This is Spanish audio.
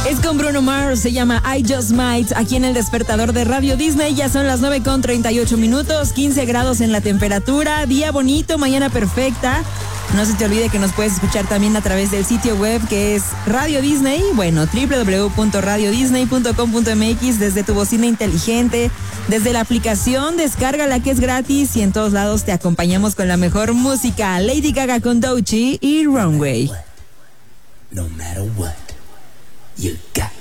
Es con Bruno Mars, se llama I Just Might, aquí en el despertador de Radio Disney. Ya son las 9:38, 15 grados en la temperatura, día bonito, mañana perfecta. No se te olvide que nos puedes escuchar también a través del sitio web que es Radio Disney, bueno, www.radiodisney.com.mx, desde tu bocina inteligente, desde la aplicación, descárgala que es gratis y en todos lados te acompañamos con la mejor música. Lady Gaga con Doechii y Runway. No matter what, you got